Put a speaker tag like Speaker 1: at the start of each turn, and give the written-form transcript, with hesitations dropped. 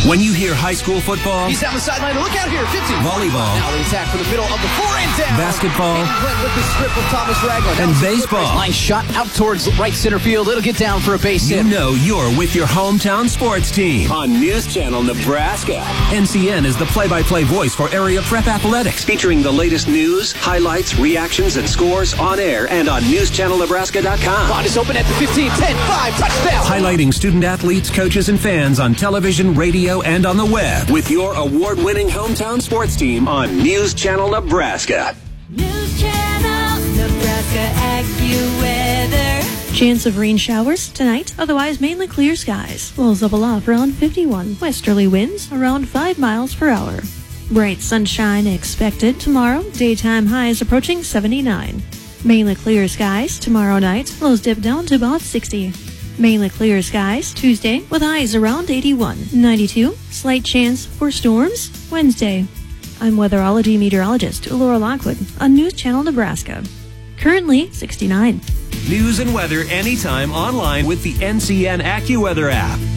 Speaker 1: When you hear high school football,
Speaker 2: he's down the sideline. Look out here, 50.
Speaker 1: Volleyball.
Speaker 2: Now the attack for the middle of the floor and down.
Speaker 1: Basketball.
Speaker 2: With the strip of Thomas Ragland.
Speaker 1: And baseball.
Speaker 2: Line shot out towards right center field. It'll get down for a base hit.
Speaker 1: You know you're with your hometown sports team on News Channel Nebraska. NCN is the play-by-play voice for area prep athletics, featuring the latest news, highlights, reactions, and scores on air and on newschannelnebraska.com.
Speaker 2: Bond is open at the 15, 10, 5, touchdown.
Speaker 1: Highlighting student athletes, coaches, and fans on television, radio, and on the web with your award-winning hometown sports team on News Channel Nebraska.
Speaker 3: News Channel Nebraska AccuWeather. Chance of rain showers tonight, otherwise mainly clear skies. Lows level off around 51. Westerly winds around 5 miles per hour. Bright sunshine expected tomorrow. Daytime highs approaching 79. Mainly clear skies tomorrow night. Lows dip down to about 60. Mainly clear skies Tuesday with highs around 81. 92. Slight chance for storms Wednesday. I'm weatherology meteorologist Laura Lockwood on News Channel Nebraska. Currently 69.
Speaker 1: News and weather anytime online with the NCN AccuWeather app.